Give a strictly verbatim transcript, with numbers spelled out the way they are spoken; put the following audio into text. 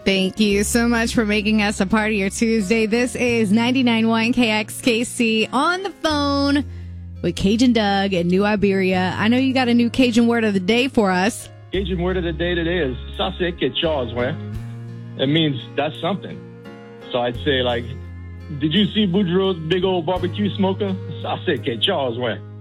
Thank you so much for making us a part of your Tuesday. This is ninety-nine point one K X K C on the phone with Cajun Doug in New Iberia. I know you got a new Cajun word of the day for us. Cajun word of the day today is "sase que chos," where it means that's something. So I'd say, like, did you see Boudreaux's big old barbecue smoker? Sase que chos, where